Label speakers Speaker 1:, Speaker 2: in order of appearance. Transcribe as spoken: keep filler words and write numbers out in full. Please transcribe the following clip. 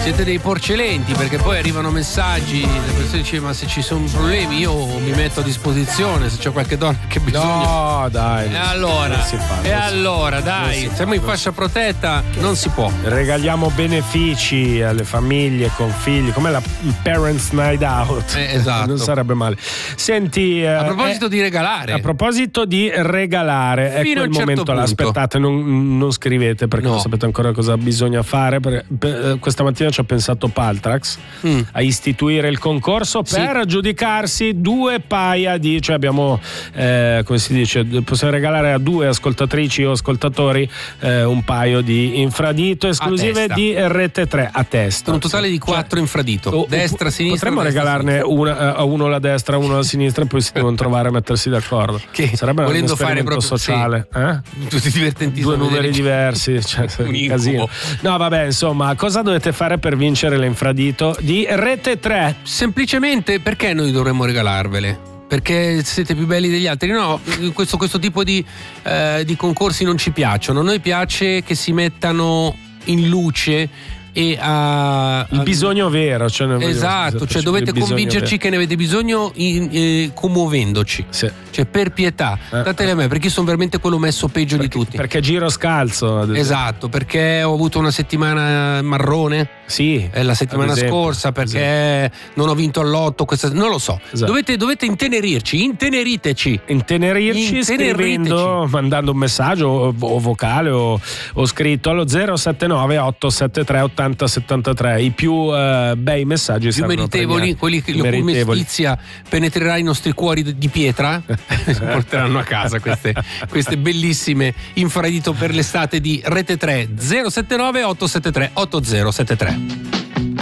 Speaker 1: Siete dei porcelenti, perché poi arrivano messaggi, le persone dicono ma se ci sono problemi io mi metto a disposizione, se c'è qualche donna che ha bisogno.
Speaker 2: No, dai.
Speaker 1: E allora,
Speaker 2: non si fa, non
Speaker 1: e
Speaker 2: si
Speaker 1: allora
Speaker 2: fa,
Speaker 1: dai,
Speaker 2: non
Speaker 1: siamo in fascia protetta, non si può.
Speaker 2: Regaliamo benefici alle famiglie con figli, come la Parents Night Out.
Speaker 1: Eh, esatto.
Speaker 2: Non sarebbe male. Senti,
Speaker 1: a proposito
Speaker 2: eh,
Speaker 1: di regalare.
Speaker 2: A proposito di regalare, è quel
Speaker 1: Fino a un certo
Speaker 2: momento là.
Speaker 1: punto.
Speaker 2: Aspettate, non, non scrivete perché
Speaker 1: No.
Speaker 2: non sapete ancora cosa bisogna fare. Per, per, questa mattina ci ha pensato Paltrax
Speaker 1: Mm.
Speaker 2: a istituire il concorso
Speaker 1: Sì.
Speaker 2: per aggiudicarsi due paia di, cioè abbiamo, eh, come si dice, possiamo regalare a due ascoltatrici o ascoltatori eh, un paio di infradito esclusive
Speaker 1: testa.
Speaker 2: di Rete tre a testa.
Speaker 1: Un totale di
Speaker 2: Cioè,
Speaker 1: quattro infradito,
Speaker 2: o-
Speaker 1: destra, sinistra.
Speaker 2: Potremmo
Speaker 1: destra,
Speaker 2: regalarne
Speaker 1: sinistra.
Speaker 2: una, a uno alla destra, uno alla sinistra e poi si devono trovare e mettersi d'accordo.
Speaker 1: Che
Speaker 2: sarebbe un
Speaker 1: volendo fare
Speaker 2: esperimento
Speaker 1: proprio
Speaker 2: sociale. Eh?
Speaker 1: Tutti divertentissimi.
Speaker 2: Due numeri
Speaker 1: vedere-
Speaker 2: diversi, cioè,
Speaker 1: Un
Speaker 2: un casino. No, vabbè, insomma, cosa dovete fare per vincere l'infradito di Rete tre?
Speaker 1: Semplicemente perché noi dovremmo regalarvele? Perché siete più belli degli altri? No, questo, questo tipo di, eh, di concorsi non ci piacciono. A noi piace che si mettano in luce e a
Speaker 2: Il bisogno vero, cioè non vogliamo-
Speaker 1: esatto, cioè
Speaker 2: il
Speaker 1: dovete
Speaker 2: bisogno
Speaker 1: convincerci
Speaker 2: vero.
Speaker 1: che ne avete bisogno in- eh, commuovendoci.
Speaker 2: Sì.
Speaker 1: Cioè per pietà,
Speaker 2: Eh,
Speaker 1: datele a me perché io sono veramente quello messo peggio di tutti.
Speaker 2: Perché giro scalzo, ad esempio.
Speaker 1: Esatto, perché ho avuto una settimana marrone.
Speaker 2: Sì,
Speaker 1: Eh, la settimana
Speaker 2: ad esempio,
Speaker 1: scorsa perché non ho vinto al lotto questa, non lo so.
Speaker 2: Esatto.
Speaker 1: Dovete, dovete intenerirci, inteneriteci.
Speaker 2: Intenerirci
Speaker 1: Inteneriteci.
Speaker 2: scrivendo, mandando un messaggio o, o vocale o, o scritto allo zero sette nove otto sette tre otto zero sette tre. I più eh, bei messaggi
Speaker 1: Più
Speaker 2: saranno
Speaker 1: meritevoli,
Speaker 2: premiati.
Speaker 1: quelli che
Speaker 2: Più
Speaker 1: la cui
Speaker 2: meritevoli.
Speaker 1: mestizia penetrerà i nostri cuori di pietra, si porteranno a casa queste, queste bellissime infradito per l'estate di Rete tre. Zero sette nove otto sette tre otto zero sette tre.